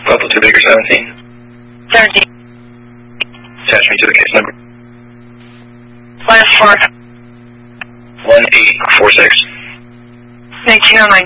Level 2 Baker 17. 17. Attach me to the case number. Last 4. 1846. 1909.